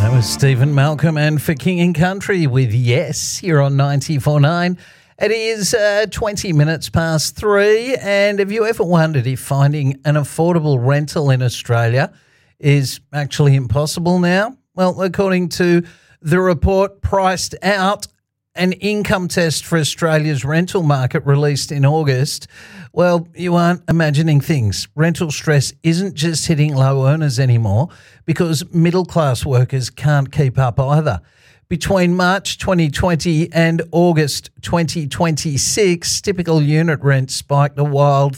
That was Stephen Malcolm and For King and Country with Yes here on 94.9. It is 20 minutes past 3, and have you ever wondered if finding an affordable rental in Australia is actually impossible now? Well, according to the report Priced Out, an income test for Australia's rental market released in August, well, you aren't imagining things. Rental stress isn't just hitting low earners anymore because middle-class workers can't keep up either. Between March 2020 and August 2026, typical unit rent spiked a wild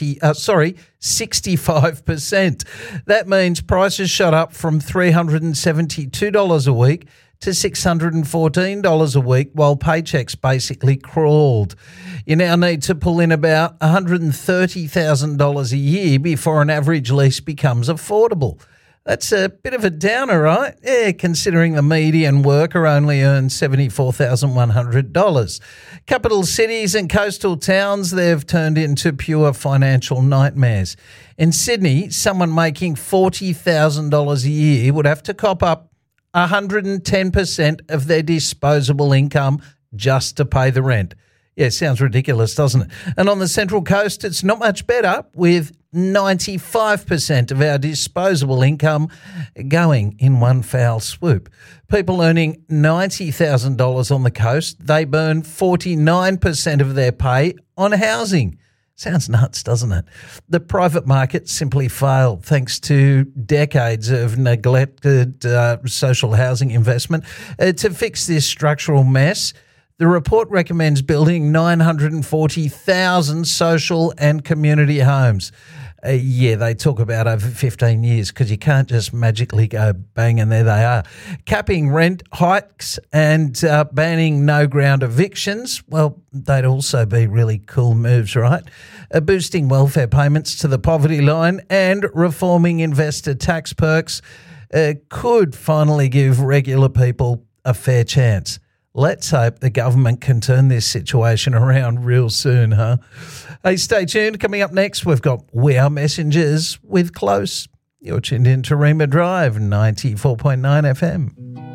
65%. That means prices shot up from $372 a week to $614 a week, while paychecks basically crawled. You now need to pull in about $130,000 a year before an average lease becomes affordable. That's a bit of a downer, right? Yeah, considering the median worker only earns $74,100. Capital cities and coastal towns, they've turned into pure financial nightmares. In Sydney, someone making $40,000 a year would have to cop up 110% of their disposable income just to pay the rent. Yeah, sounds ridiculous, doesn't it? And on the Central Coast, it's not much better, with 95% of our disposable income going in one foul swoop. People earning $90,000 on the coast, they burn 49% of their pay on housing. Sounds nuts, doesn't it? The private market simply failed thanks to decades of neglected social housing investment. To fix this structural mess, the report recommends building 940,000 social and community homes. They talk about over 15 years because you can't just magically go bang and there they are. Capping rent hikes and banning no-ground evictions, well, they'd also be really cool moves, right? Boosting welfare payments to the poverty line and reforming investor tax perks could finally give regular people a fair chance. Let's hope the government can turn this situation around real soon, huh? Hey, stay tuned. Coming up next, we've got We Are Messengers with Close. You're tuned in to Rima Drive, 94.9 FM.